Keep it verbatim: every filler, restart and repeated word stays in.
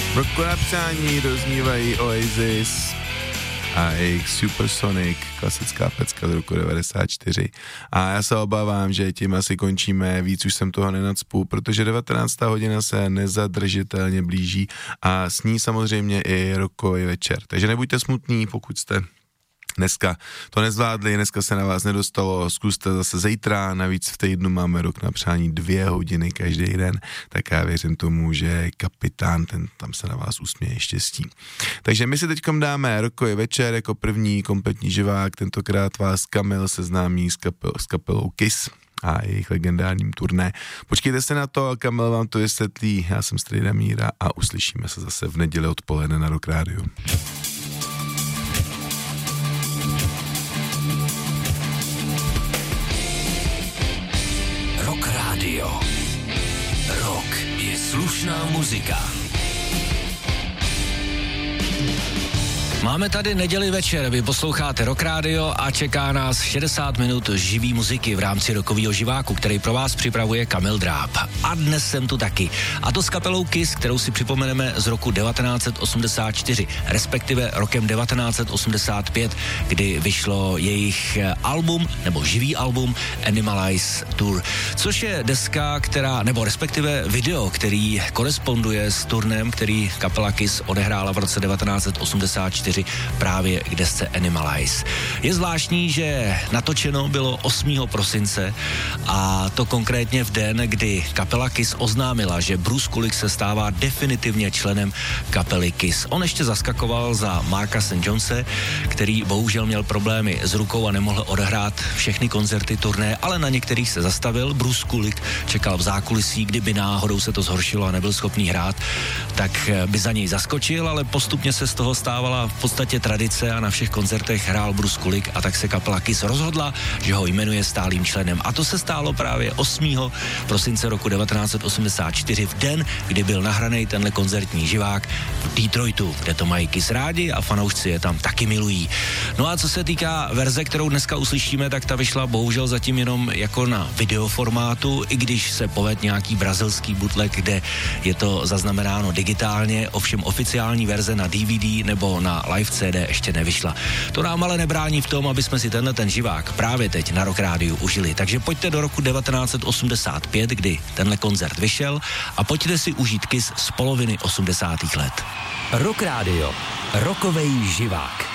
Roku na přání doznívají Oasis a jejich Supersonic, klasická pecka z roku devadesát čtyři. A já se obávám, že tím asi končíme, víc už jsem toho nenacpu, protože devatenáctá hodina se nezadržitelně blíží a s ní samozřejmě i rokový večer. Takže nebuďte smutní, pokud jste dneska to nezvládli, dneska se na vás nedostalo, zkuste zase zítra, navíc v týdnu máme rok na přání dvě hodiny každý den, tak já věřím tomu, že kapitán, ten tam se na vás usměje štěstí. Takže my si teďkom dáme rokový večer jako první kompletní živák, tentokrát vás Kamil seznámí s, kapel, s kapelou Kiss a jejich legendárním turné. Počkejte se na to, Kamil vám to vysvětlí, já jsem Strejda Míra a uslyšíme se zase v neděli odpoledne na Rock Rádiu. Rock Radio. Rock je slušná muzika. Máme tady neděli večer, vy posloucháte Rock Radio a čeká nás šedesát minut živý muziky v rámci rokového živáku, který pro vás připravuje Kamil Dráb. A dnes jsem tu taky. A to s kapelou Kiss, kterou si připomeneme z roku devatenáct set osmdesát čtyři, respektive rokem devatenáct set osmdesát pět, kdy vyšlo jejich album, nebo živý album Animalize Tour, což je deska, která, nebo respektive video, který koresponduje s turnem, který kapela Kiss odehrála v roce devatenáct set osmdesát čtyři právě k desce Animalize. Je zvláštní, že natočeno bylo osmého prosince a to konkrétně v den, kdy kapela Kiss oznámila, že Bruce Kulick se stává definitivně členem kapely Kiss. On ještě zaskakoval za Marka Saint Jonese, který bohužel měl problémy s rukou a nemohl odehrát všechny koncerty turné, ale na některých se zastavil. Bruce Kulick čekal v zákulisí, kdyby náhodou se to zhoršilo a nebyl schopný hrát, tak by za něj zaskočil, ale postupně se z toho stávala v podstatě tradice a na všech koncertech hrál Bruce Kulick a tak se kapela Kiss rozhodla, že ho jmenuje stálým členem. A to se stálo právě osmého prosince roku devatenáct set osmdesát čtyři v den, kdy byl nahraný tenhle koncertní živák v Detroitu, kde to mají Kiss rádi a fanoušci je tam taky milují. No a co se týká verze, kterou dneska uslyšíme, tak ta vyšla bohužel zatím jenom jako na videoformátu, i když se poved nějaký brazilský bootleg, kde je to zaznamenáno digitálně, ovšem oficiální verze na D V D nebo na live C D ještě nevyšla. To nám ale nebrání v tom, aby jsme si tenhle ten živák právě teď na Rock Rádiu užili. Takže pojďte do roku devatenáct set osmdesát pět, kdy tenhle koncert vyšel a pojďte si užít Kiss z poloviny osmdesátých let. Rock Radio. Rokovej živák.